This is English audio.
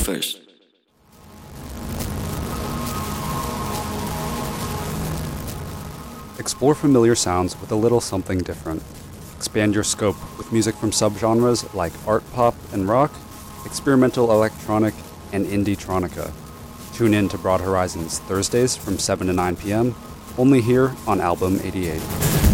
first. Explore familiar sounds with a little something different. Expand your scope with music from subgenres like art pop and rock, experimental electronic, and indie-tronica. Tune in to Broad Horizons Thursdays from 7 to 9 p.m., only here on Album 88.